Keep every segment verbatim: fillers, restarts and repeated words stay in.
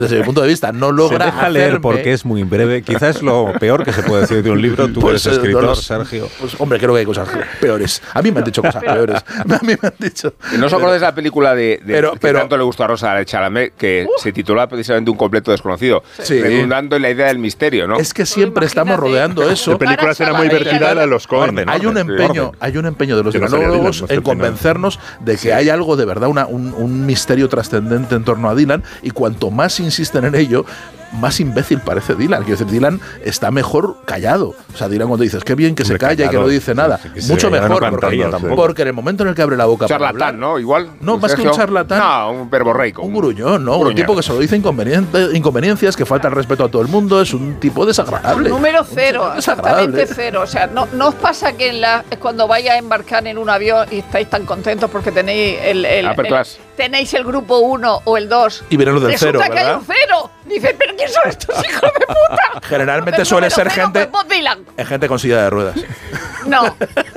desde mi punto de vista, no logra Se deja leer hacerme... porque es muy breve. Quizás es lo peor que se puede decir de un libro. Tú Pues, eres escritor, no lo- Sergio. Pues hombre, creo que hay cosas peores. A mí me han dicho cosas peores. A mí me han dicho... ¿No os acordáis de la película de, de Pero- que pero- tanto le gustó a Rosa Chalamet, que uh, se titulaba precisamente Un completo desconocido, Sí. redundando en la idea del misterio, ¿no? Es que siempre estamos rodeando eso. La película será muy divertida, la de los Coen. Orden, Hay un orden, empeño, orden. hay un empeño de los Yo no sabía dialogos Dylan, no sé en el final. convencernos de que hay algo de verdad, una- un, un misterio trascendente en torno a Dylan, y cuanto más insisten en ello, más imbécil parece Dylan. Quiero decir, Dylan está mejor callado. O sea, Dylan cuando dices, qué bien que se Hombre, calla y que callado. no dice nada. Sí, que se Mucho vea, no mejor, cantaría porque, tampoco. porque en el momento en el que abre la boca para Charlatán, hablar, ¿no? Igual. No, más que un Sergio. charlatán. No, un verborreico. un gruñón, ¿no? Un gruñón. tipo que solo dice inconveniente- inconveniencias, que falta el respeto a todo el mundo, es un tipo desagradable. Número Un cero, tipo desagradable. exactamente cero. O sea, no, no os pasa que en la, cuando vais a embarcar en un avión y estáis tan contentos porque tenéis el, el- Upper el- class. tenéis el grupo uno o el dos. Y vienen los del Resulta cero, que hay ¿verdad? un cero. Dices, ¿pero quién son estos hijos de puta? Generalmente Del suele número ser cero, gente- pues Bob Dylan. Es gente con silla de ruedas. No.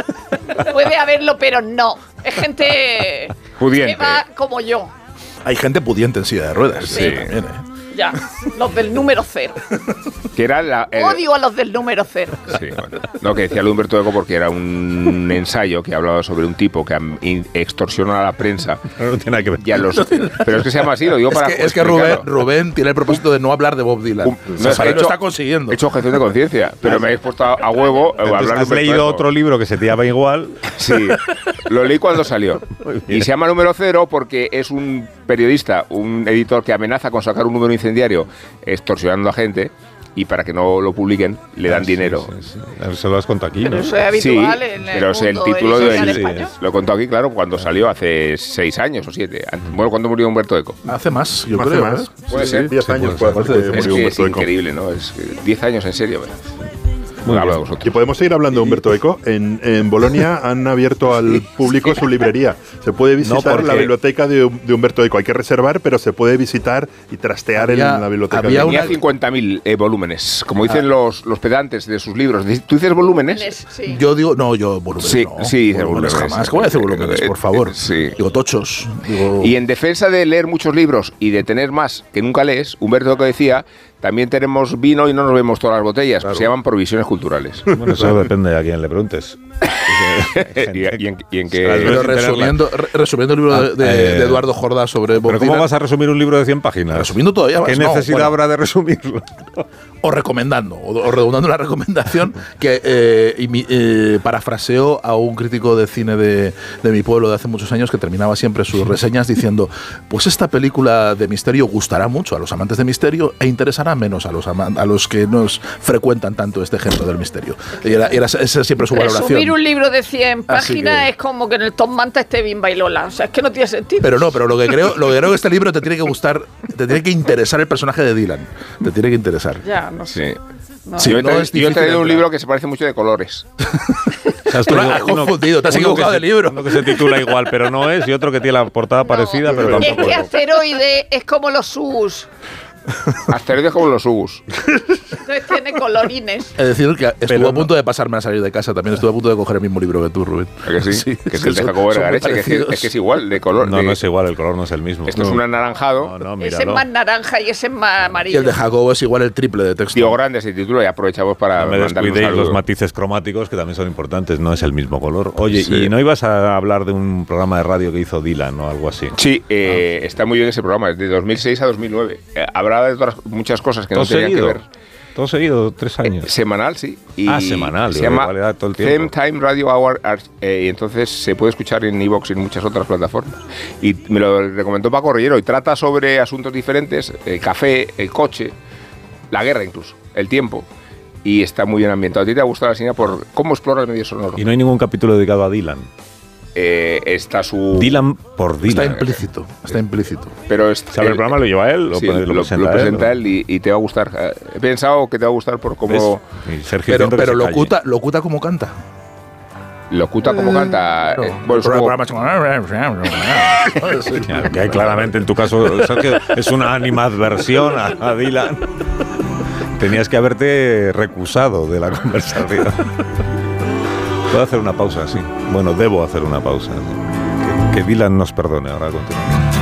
Puede haberlo, pero no. Es gente Pudiente. que va como yo. Hay gente pudiente en silla de ruedas. Sí. También, ¿eh? Ya. Los del número cero. Que era la, el- Odio a los del número cero. Sí, bueno. No, que decía lo de Humberto Eco porque era un ensayo que hablaba sobre un tipo que am- in- extorsiona a la prensa No, no tiene nada que ver. y a los... Pero es que se llama así, lo digo Es para que, es que Rubén, explicarlo. Rubén tiene el propósito de no hablar de Bob Dylan. Um, O sea, no, para he él lo hecho- está consiguiendo. He hecho objeción de conciencia, pero me habéis puesto a, a huevo a Entonces, hablar de has Humberto leído Eco. otro libro que se te llama igual. Sí, lo leí cuando salió. Y se llama Número Cero porque es un periodista, un editor que amenaza con sacar un número incendiario extorsionando a gente y para que no lo publiquen le dan Ah, sí, dinero. sí, sí. Se lo has contado aquí, Pero ¿no? eso es Sí, habitual en el pero es el mundo título editorial del... español. Lo he contado aquí, claro, cuando salió hace seis años o siete. Bueno, cuando murió Humberto Eco. Hace más, yo Hace creo. más. ¿eh? Puede Sí, ser. sí, diez Sí, años puede puede ser. hacer que Es murió que es Humberto Eco. increíble, ¿no? Es que diez años en serio, ¿verdad? Muy Hablo de bien. vosotros. Y podemos seguir hablando de Humberto Eco. En, en Bolonia han abierto al público su librería. Se puede visitar porque- la biblioteca de, de Humberto Eco. Hay que reservar, pero se puede visitar y trastear Había- en la biblioteca. había de una- Tenía cincuenta mil eh, volúmenes, como dicen Ah. los, los pedantes de sus libros. ¿Tú dices volúmenes? Sí. Yo digo, no, yo volúmenes Sí, no. sí, dice volúmenes volúmenes. jamás. ¿Cómo voy a decir volúmenes, por favor? Sí. Digo tochos. Digo, Y en defensa de leer muchos libros y de tener más que nunca lees, Humberto Eco decía, también tenemos vino y no nos vemos todas las botellas. Se llaman provisiones culturales. Bueno, eso depende a quién le preguntes. y, y en, y en que... Las pero sin tenerla. resumiendo, re- resumiendo el libro de, de- Ah, eh, de Eduardo Jordá sobre Bob Pero ¿cómo Dylan, vas a resumir un libro de cien páginas? Resumiendo todavía más. ¿Qué no, necesidad bueno. habrá de resumirlo? o recomendando, o, o redundando en la recomendación, que eh, imi- eh, parafraseo a un crítico de cine de, de mi pueblo de hace muchos años que terminaba siempre sus reseñas diciendo, pues esta película de misterio gustará mucho a los amantes de misterio e interesará menos a los, ama- a los que nos frecuentan tanto este género del misterio. Y era, era esa es siempre su valoración. Resumir un libro de cien Así páginas que- es como que en el Tom Manta esté Bimba y Lola. O sea, es que no tiene sentido. Pero no, pero lo que creo, lo que creo que este libro te tiene que gustar, te tiene que interesar el personaje de Dylan. Te tiene que interesar. Ya, no sé. Sí. No. Sí, yo he no traído- es yo he difícil traído un entrar. libro que se parece mucho de colores. Has Tú lo traído has uno- confundido, te has uno que equivocado se- de libro. Uno que se titula igual, pero no es, y otro que tiene la portada parecida, No, pero es tampoco. que asteroide es como los sus. Asteroides como los Ugus. Entonces tiene colorines. Es decir, que estuvo Pero a punto de pasarme a salir de casa. También estuve a punto de coger el mismo libro que tú, Rubén. ¿A que sí? que es el de son- Jacobo son muy Vergareche, que es, parecidos. es que es igual, de color. No, de- no es igual, el color no es el mismo. Esto es un anaranjado. No, no, Ese es míralo. más naranja y ese es más Y amarillo. el de Jacobo es igual el triple de texto. Tío grande ese título y aprovechamos para No me mandarle un descuidéis los saludo. matices cromáticos, que también son importantes, no es el mismo color. Oye, Sí. ¿y no ibas a hablar de un programa de radio que hizo Dylan o algo así? Sí, eh, está muy bien ese programa, es de dos mil seis a dos mil nueve. Eh, habrá de otras, muchas cosas que no ¿Todo tenían seguido? que ver. Todo seguido, tres años. Eh, semanal, sí. Y Ah, semanal, Se digo, llama igual era todo el tiempo. Them Time Radio Hour Art, eh, y entonces se puede escuchar en iVoox y en muchas otras plataformas. Y me lo recomendó Paco Rellero y trata sobre asuntos diferentes, el café, el coche, la guerra incluso, el tiempo. Y está muy bien ambientado. ¿A ti te ha gustado la señal por cómo explora el medio sonoro? Y no hay ningún capítulo dedicado a Dylan. Eh, está su... Dylan por Está Dylan. implícito, está implícito. Pero es, ¿Sabe el programa lo lleva él o sí, lo, lo, lo presenta, presenta él? él y, y te va a gustar. Eh, He pensado que te va a gustar por cómo ¿Ves? Y Sergio Pero, diciendo que pero se calle. locuta, locuta como canta. locuta, cómo canta. No, eh, bueno, es el como- programa es como- Sí. Claro, que hay claramente en tu caso, Sergio, es una animadversión a, a Dylan. Tenías que haberte recusado de la conversación. Puedo hacer una pausa, sí. Bueno, debo hacer una pausa. Que, que Dylan nos perdone. Ahora continuamos.